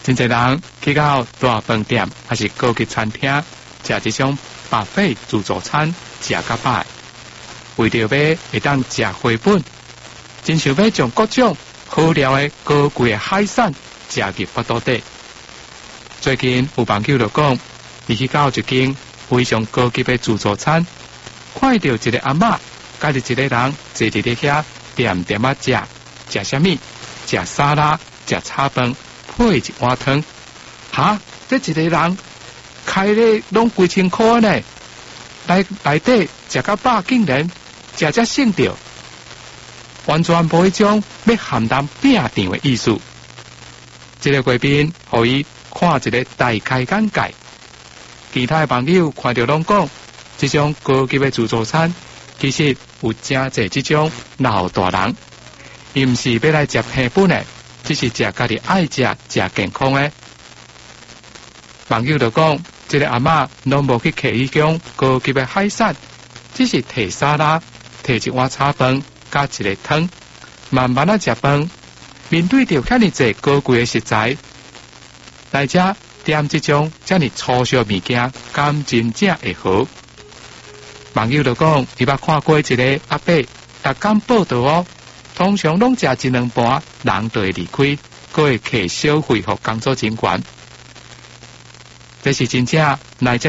真侪人去到大饭店还是高级餐厅食这种巴菲自助餐，食甲饱，为着要会当食回本，真想要将各种好料的高贵的海产食入腹肚底。最近有网友就讲，伊去到一间非常高级的自助餐，看到一个阿嬷，甲着一个人坐伫咧遐点点啊食啥物？食沙拉，食炒饭，配一碗汤。哈，这一个人开咧拢几千块呢？内底食到饱，竟然食只省着，完全无迄种要含淡拼场的意思。这个贵宾互伊看一个大开眼界，其他的网友看到拢讲，这种高级的自助餐其实有真侪这种老大人，伊毋是要来食平本的，只是食家己爱食、食健康的。网友就讲，这个阿嬷拢无去客迄种高级的海产，只是摕沙拉、摕一碗炒饭、加一个汤，慢慢啊食饭。面对着遐尼侪高贵的食材，来遮点这种遮尼粗俗物件，敢真正会好？网友就讲，伊捌看过一个阿伯，逐工报道哦，通常拢食一两盘，人就会离开，佫会客小费互工作真悬。这是真正来遮